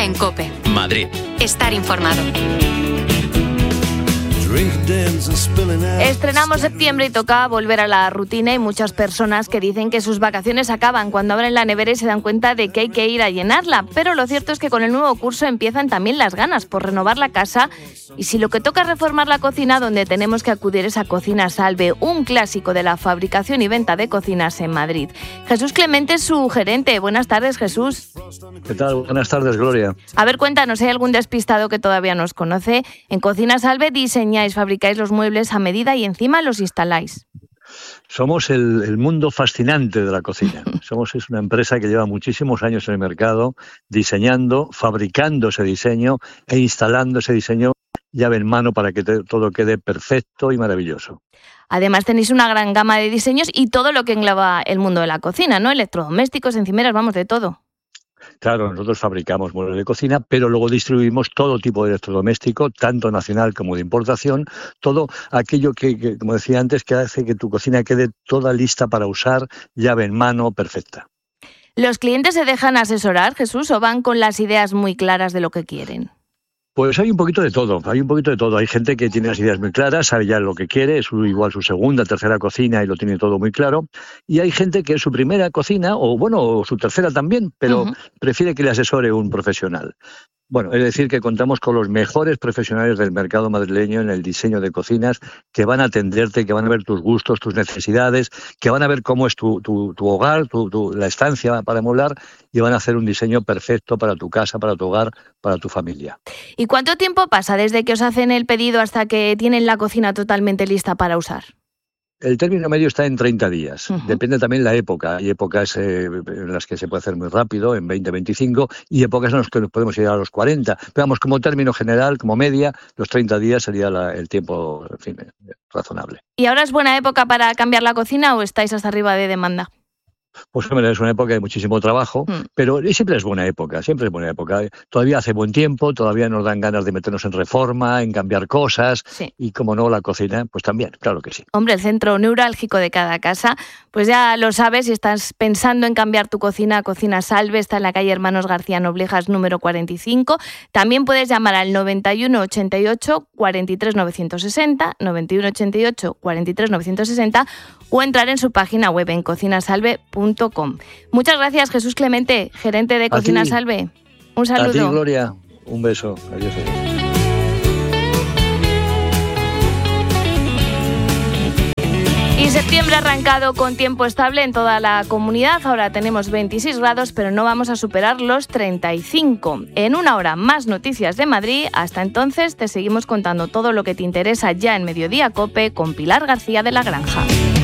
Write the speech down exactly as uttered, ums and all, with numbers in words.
en COPE. Madrid. Estar informado. Estrenamos septiembre y toca volver a la rutina. Hay muchas personas que dicen que sus vacaciones acaban cuando abren la nevera y se dan cuenta de que hay que ir a llenarla. Pero lo cierto es que con el nuevo curso empiezan también las ganas por renovar la casa. Y si lo que toca es reformar la cocina, donde tenemos que acudir es a Cocina Salve, un clásico de la fabricación y venta de cocinas en Madrid. Jesús Clemente es su gerente. Buenas tardes, Jesús. ¿Qué tal? Buenas tardes, Gloria. A ver, cuéntanos, ¿hay algún despistado que todavía nos conoce? En Cocina Salve diseñáis, fabricáis los muebles a medida y encima los instaláis. Somos el, el mundo fascinante de la cocina. Somos es una empresa que lleva muchísimos años en el mercado, diseñando, fabricando ese diseño e instalando ese diseño llave en mano para que te, todo quede perfecto y maravilloso. Además tenéis una gran gama de diseños y todo lo que engloba el mundo de la cocina, ¿no? Electrodomésticos, encimeras, vamos, de todo. Claro, nosotros fabricamos muebles de cocina, pero luego distribuimos todo tipo de electrodoméstico, tanto nacional como de importación, todo aquello que, que, como decía antes, que hace que tu cocina quede toda lista para usar, llave en mano, perfecta. ¿Los clientes se dejan asesorar, Jesús, o van con las ideas muy claras de lo que quieren? Pues hay un poquito de todo, hay un poquito de todo. Hay gente que tiene las ideas muy claras, sabe ya lo que quiere, es su, igual su segunda, tercera cocina y lo tiene todo muy claro. Y hay gente que es su primera cocina, o bueno, o su tercera también, pero uh-huh. prefiere que le asesore un profesional. Bueno, es decir, que contamos con los mejores profesionales del mercado madrileño en el diseño de cocinas, que van a atenderte, que van a ver tus gustos, tus necesidades, que van a ver cómo es tu, tu, tu hogar, tu, tu, la estancia para amueblar, y van a hacer un diseño perfecto para tu casa, para tu hogar, para tu familia. ¿Y cuánto tiempo pasa desde que os hacen el pedido hasta que tienen la cocina totalmente lista para usar? El término medio está en treinta días. Uh-huh. Depende también la época. Hay épocas eh, en las que se puede hacer muy rápido, en veinte, veinticinco, y épocas en las que nos podemos ir a los cuarenta. Pero vamos, como término general, como media, los treinta días sería la, el tiempo, en fin, razonable. ¿Y ahora es buena época para cambiar la cocina o estáis hasta arriba de demanda? Pues hombre, es una época de muchísimo trabajo, mm. pero siempre es buena época, siempre es buena época. Todavía hace buen tiempo, todavía nos dan ganas de meternos en reforma, en cambiar cosas, sí. Y como no, la cocina, pues también, claro que sí. Hombre, el centro neurálgico de cada casa, pues ya lo sabes, si estás pensando en cambiar tu cocina, Cocina Salve, está en la calle Hermanos García Noblejas, número cuarenta y cinco. También puedes llamar al noventa y uno ochenta y ocho cuarenta y tres novecientos sesenta, noventa y uno ochenta y ocho cuarenta y tres novecientos sesenta, o entrar en su página web en cocinasalve punto com. Muchas gracias, Jesús Clemente, gerente de Cocina ti, Salve. Un saludo. A ti, Gloria. Un beso. Adiós. adiós. Y septiembre ha arrancado con tiempo estable en toda la comunidad. Ahora tenemos veintiséis grados, pero no vamos a superar los treinta y cinco. En una hora, más noticias de Madrid. Hasta entonces, te seguimos contando todo lo que te interesa ya en Mediodía COPE con Pilar García de la Granja.